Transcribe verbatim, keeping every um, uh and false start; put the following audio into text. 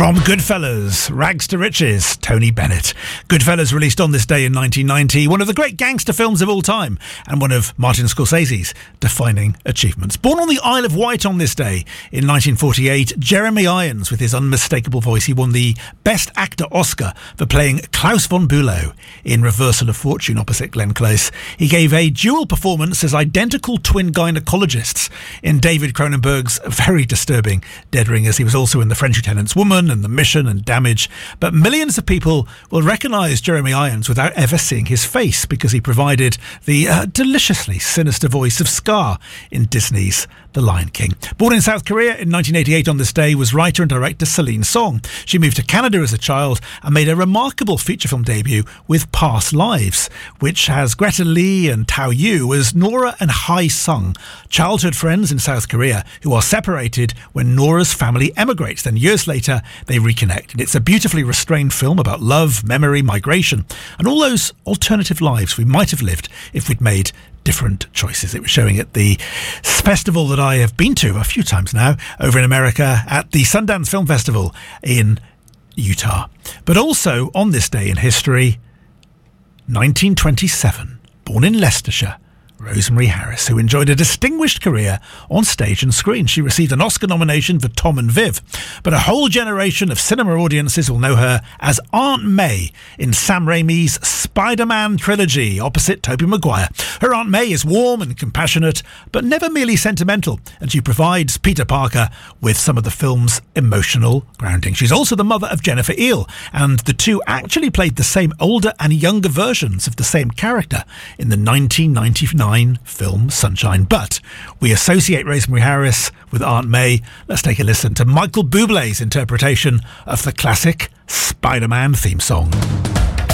From Goodfellas, Rags to Riches, Tony Bennett. Goodfellas released on this day in nineteen ninety, one of the great gangster films of all time, and one of Martin Scorsese's defining achievements. Born on the Isle of Wight on this day in nineteen forty-eight, Jeremy Irons, with his unmistakable voice, he won the Best Actor Oscar for playing Klaus von Bülow in Reversal of Fortune opposite Glenn Close. He gave a dual performance as identical twin gynecologists in David Cronenberg's very disturbing Dead Ringers. He was also in The French Lieutenant's Woman and The Mission and Damage, but millions of people will recognise Jeremy Irons without ever seeing his face because he provided the uh, deliciously sinister voice of Scar in Disney's The Lion King. Born in South Korea in nineteen eighty-eight on this day was writer and director Celine Song. She moved to Canada as a child and made a remarkable feature film debut with Past Lives, which has Greta Lee and Tao Yu as Nora and Hai Sung, childhood friends in South Korea who are separated when Nora's family emigrates. Then years later, they reconnect. And it's a beautifully restrained film about love, memory, migration, and all those alternative lives we might have lived if we'd made different choices. It was showing at the festival that I have been to a few times now over in America, at the Sundance Film Festival in Utah. But also on this day in history, nineteen twenty-seven, born in Leicestershire, Rosemary Harris, who enjoyed a distinguished career on stage and screen. She received an Oscar nomination for Tom and Viv, but a whole generation of cinema audiences will know her as Aunt May in Sam Raimi's Spider-Man trilogy opposite Tobey Maguire. Her Aunt May is warm and compassionate, but never merely sentimental, and she provides Peter Parker with some of the film's emotional grounding. She's also the mother of Jennifer Eel, and the two actually played the same older and younger versions of the same character in the nineteen ninety-nine film Sunshine. But we associate Rosemary Harris with Aunt May. Let's take a listen to Michael Bublé's interpretation of the classic Spider-Man theme song.